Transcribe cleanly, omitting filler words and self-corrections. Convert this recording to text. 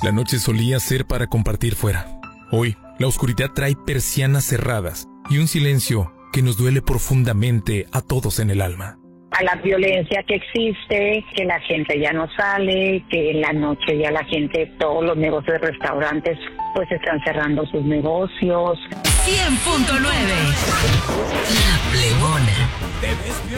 La noche solía ser para compartir fuera. Hoy, la oscuridad trae persianas cerradas y un silencio que nos duele profundamente a todos en el alma. A la violencia que existe, que la gente ya no sale, que en la noche ya la gente, todos los negocios de restaurantes, pues están cerrando sus negocios. 100.9 La Plebona.